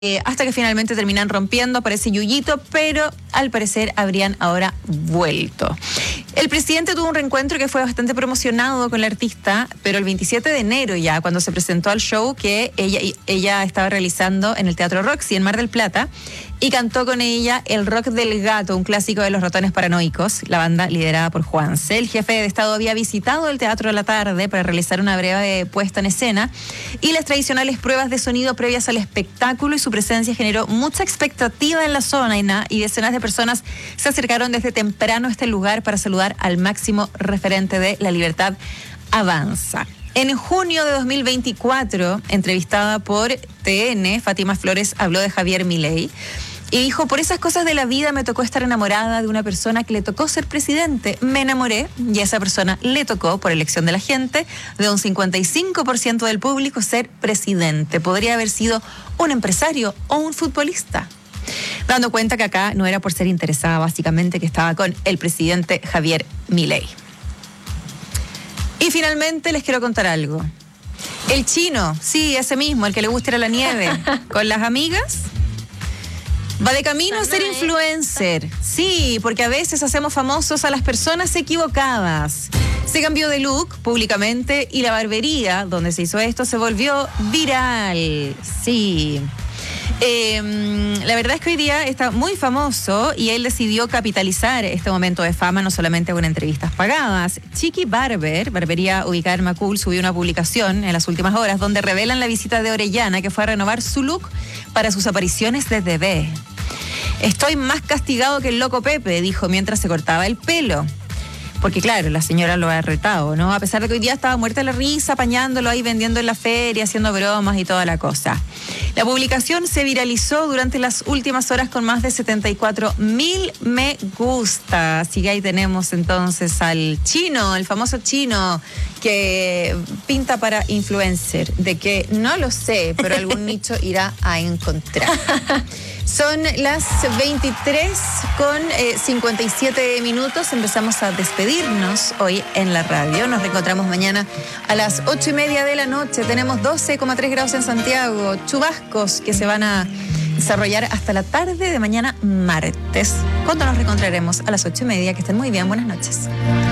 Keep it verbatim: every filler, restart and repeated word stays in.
Eh, hasta que finalmente terminan rompiendo, aparece Yuyito, pero al parecer habrían ahora vuelto. El presidente tuvo un reencuentro que fue bastante promocionado con la artista, pero el veintisiete de enero ya, cuando se presentó al show que ella, ella estaba realizando en el Teatro Roxy en Mar del Plata, y cantó con ella El Rock del Gato, un clásico de los Ratones Paranoicos, la banda liderada por Juanse. El jefe de Estado había visitado el Teatro de la Tarde para realizar una breve puesta en escena, y las tradicionales pruebas de sonido previas al espectáculo y su presencia generó mucha expectativa en la zona, y decenas de personas se acercaron desde temprano a este lugar para saludar al máximo referente de La Libertad Avanza. En junio de dos mil veinticuatro, entrevistada por T N, Fátima Flores habló de Javier Milei y dijo: por esas cosas de la vida me tocó estar enamorada de una persona que le tocó ser presidente. Me enamoré y a esa persona le tocó, por elección de la gente, de un cincuenta y cinco por ciento del público, ser presidente. Podría haber sido un empresario o un futbolista. Dando cuenta que acá no era por ser interesada, básicamente, que estaba con el presidente Javier Milei. Y finalmente les quiero contar algo. El chino, sí, ese mismo, el que le gusta ir a la nieve, con las amigas, va de camino a ser influencer. Sí, porque a veces hacemos famosos a las personas equivocadas. Se cambió de look públicamente y la barbería donde se hizo esto se volvió viral. Sí. Eh, la verdad es que hoy día está muy famoso y él decidió capitalizar este momento de fama no solamente con entrevistas pagadas. Chiqui Barber, barbería ubicada en Macul, subió una publicación en las últimas horas donde revelan la visita de Orellana, que fue a renovar su look para sus apariciones de T V. Estoy más castigado que el loco Pepe, dijo mientras se cortaba el pelo. Porque claro, la señora lo ha retado, ¿no? A pesar de que hoy día estaba muerta la risa, apañándolo ahí, vendiendo en la feria, haciendo bromas y toda la cosa. La publicación se viralizó durante las últimas horas con más de setenta y cuatro mil me gusta. Así que ahí tenemos entonces al chino, el famoso chino, que pinta para influencer. De que no lo sé, pero algún nicho irá a encontrar. Son las veintitrés con cincuenta y siete minutos. Empezamos a despedirnos hoy en la radio. Nos reencontramos mañana a las ocho y media de la noche. Tenemos doce coma tres grados en Santiago. Chubascos que se van a desarrollar hasta la tarde de mañana martes, cuando nos reencontraremos a las ocho y media. Que estén muy bien. Buenas noches.